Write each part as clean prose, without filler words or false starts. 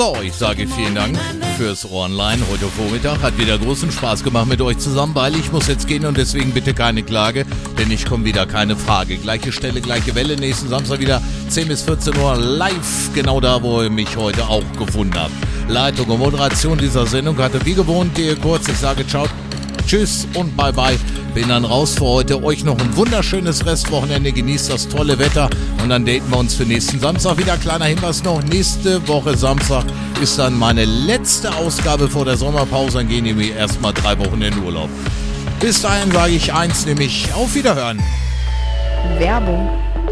So, ich sage vielen Dank fürs Online. Heute Vormittag hat wieder großen Spaß gemacht mit euch zusammen, weil ich muss jetzt gehen und deswegen bitte keine Klage, denn ich komme wieder, keine Frage. Gleiche Stelle, gleiche Welle, nächsten Samstag wieder 10 bis 14 Uhr live, genau da, wo ihr mich heute auch gefunden habt. Leitung und Moderation dieser Sendung hatte wie gewohnt dir kurz. Ich sage ciao, tschüss und bye bye. Bin dann raus für heute. Euch noch ein wunderschönes Restwochenende. Genießt das tolle Wetter und dann daten wir uns für nächsten Samstag wieder. Kleiner Hinweis noch, nächste Woche Samstag ist dann meine letzte Ausgabe vor der Sommerpause. Dann gehen wir erstmal 3 Wochen in Urlaub. Bis dahin sage ich eins, nämlich auf Wiederhören. Werbung.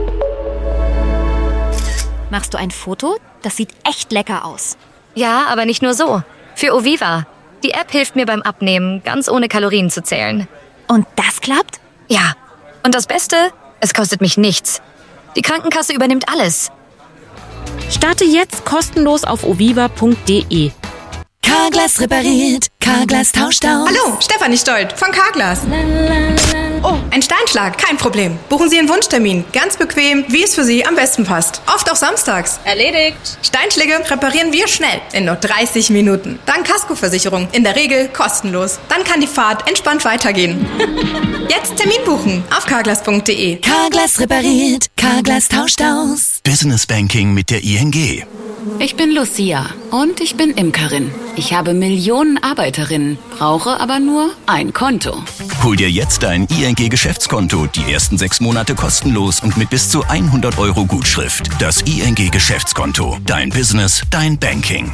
Machst du ein Foto? Das sieht echt lecker aus. Ja, aber nicht nur so. Für Oviva. Die App hilft mir beim Abnehmen, ganz ohne Kalorien zu zählen. Und das klappt? Ja. Und das Beste? Es kostet mich nichts. Die Krankenkasse übernimmt alles. Starte jetzt kostenlos auf oviva.de. Carglass repariert, Carglass tauscht aus. Hallo, Stefanie Stolt von Carglass. Oh, ein Steinschlag, kein Problem. Buchen Sie Ihren Wunschtermin, ganz bequem, wie es für Sie am besten passt. Oft auch samstags. Erledigt. Steinschläge reparieren wir schnell, in nur 30 Minuten. Dank Kaskoversicherung, in der Regel kostenlos. Dann kann die Fahrt entspannt weitergehen. Jetzt Termin buchen auf carglass.de. Carglass repariert, Carglass tauscht aus. Business Banking mit der ING. Ich bin Lucia und ich bin Imkerin. Ich habe Millionen Arbeiterinnen, brauche aber nur ein Konto. Hol dir jetzt dein ING-Geschäftskonto, die ersten 6 Monate kostenlos und mit bis zu 100 € Gutschrift. Das ING-Geschäftskonto. Dein Business, dein Banking.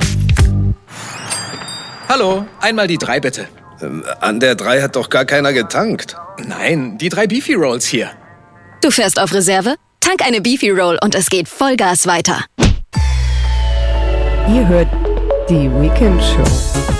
Hallo, einmal die 3 bitte. An der 3 hat doch gar keiner getankt. Nein, die 3 Beefy Rolls hier. Du fährst auf Reserve? Tank eine Beefy Roll und es geht Vollgas weiter. Ihr hört die Weekend Show.